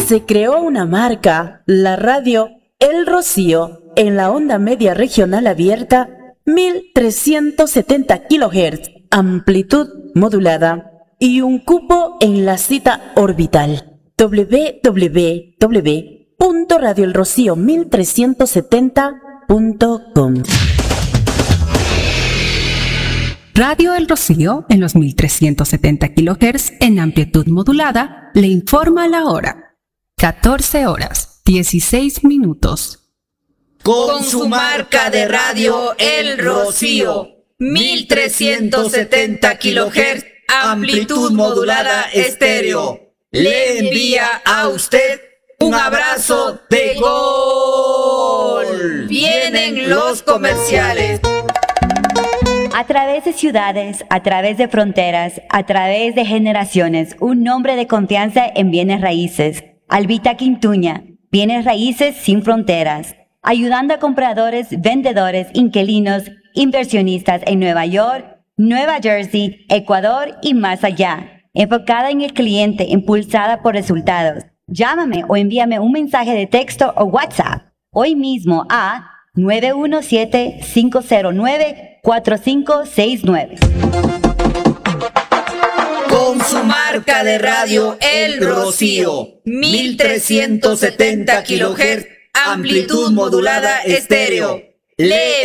se creó una marca, la radio El Rocío, en la onda media regional abierta, 1370 kHz, amplitud modulada, y un cupo en la cita orbital www.radioelrocío1370.com. Radio El Rocío, en los 1370 kHz en amplitud modulada, le informa la hora. 14 horas, 16 minutos. Con su marca de radio El Rocío, 1370 kHz, amplitud modulada estéreo, le envía a usted un abrazo de gol. Vienen los comerciales. A través de ciudades, a través de fronteras, a través de generaciones, un nombre de confianza en bienes raíces. Albita Quintuña, bienes raíces sin fronteras. Ayudando a compradores, vendedores, inquilinos, inversionistas en Nueva York, Nueva Jersey, Ecuador y más allá. Enfocada en el cliente, impulsada por resultados. Llámame o envíame un mensaje de texto o WhatsApp hoy mismo a 917-509-4569. Con su marca de radio El Rocío, 1370 kHz, amplitud modulada estéreo, le